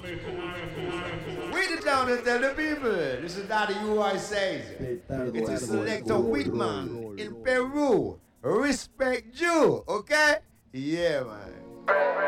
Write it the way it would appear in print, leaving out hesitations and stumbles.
Read it down and tell the people. This is Daddy UI says. It is Selector Whitman in Peru. Respect you, okay? Yeah, man.